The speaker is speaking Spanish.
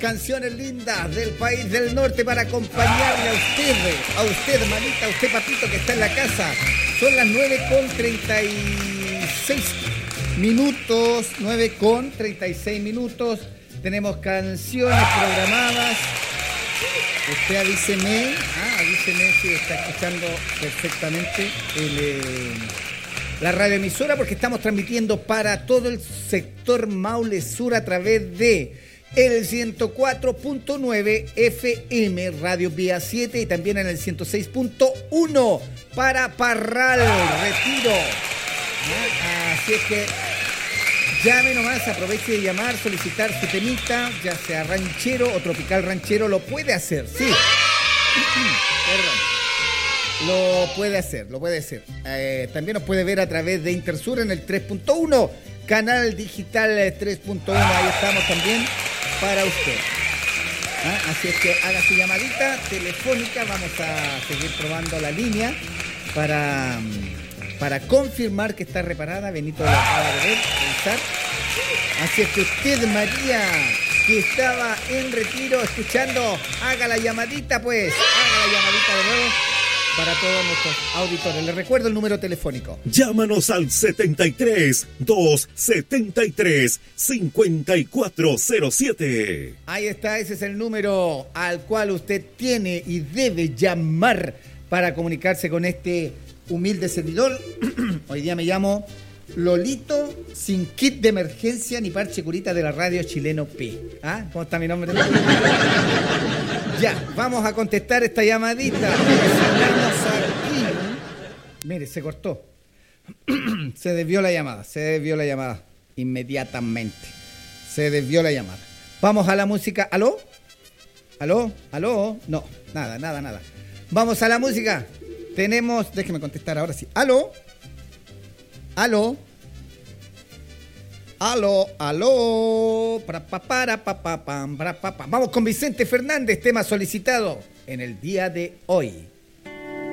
canciones lindas del país del norte para acompañarle a usted, manita, a usted, papito, que está en la casa. Son las 9:36 minutos. Tenemos canciones programadas. Usted avíseme si está escuchando perfectamente la radioemisora, porque estamos transmitiendo para todo el sector Maule Sur a través de el 104.9 FM Radio Vía 7 y también en el 106.1 para Parral, Retiro. Así es que llame nomás, aproveche de llamar, solicitar su temita, ya sea ranchero o tropical ranchero, lo puede hacer, sí. Perdón. Lo puede hacer. También nos puede ver a través de Intersur en el 3.1, canal digital 3.1, ahí estamos también para usted. Así es que haga su llamadita telefónica, vamos a seguir probando la línea para confirmar que está reparada. Benito la acaba de revisar. Así es que usted, María, que estaba en Retiro escuchando, haga la llamadita de nuevo para todos nuestros auditores. Les recuerdo el número telefónico. Llámanos al 73-273-5407. Ahí está, ese es el número al cual usted tiene y debe llamar para comunicarse con este humilde servidor. Hoy día me llamo Lolito, sin kit de emergencia ni parche curita de la radio Chileno P. ¿Cómo está mi nombre? Ya, vamos a contestar esta llamadita. Estamos aquí. Mire, se cortó. Se desvió la llamada. Inmediatamente. Se desvió la llamada. Vamos a la música. ¿Aló? No, nada. Vamos a la música. Tenemos, déjeme contestar ahora sí. ¿Aló? Vamos con Vicente Fernández, tema solicitado en el día de hoy.